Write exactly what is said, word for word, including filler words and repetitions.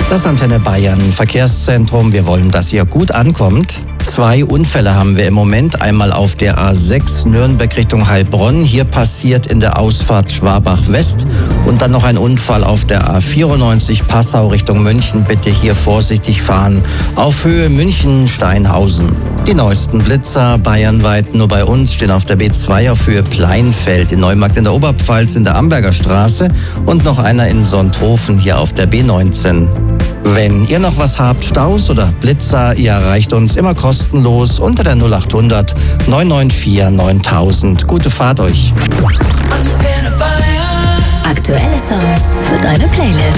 Das Antenne Bayern Verkehrszentrum. Wir wollen, dass ihr gut ankommt. Zwei Unfälle haben wir im Moment. Einmal auf der A sechs Nürnberg Richtung Heilbronn. Hier passiert in der Ausfahrt Schwabach West. Und dann noch ein Unfall auf der A vierundneunzig Passau Richtung München. Bitte hier vorsichtig fahren. Auf Höhe München-Steinhausen. Die neuesten Blitzer bayernweit nur bei uns stehen auf der B zwei auf Höhe Pleinfeld in Neumarkt in der Oberpfalz in der Amberger Straße und noch einer in Sonthofen hier auf der B neunzehn. Wenn ihr noch was habt, Staus oder Blitzer, ihr erreicht uns immer kostenlos unter der null achthundert neun neun vier neuntausend. Gute Fahrt euch. Aktuelle Songs für deine Playlist.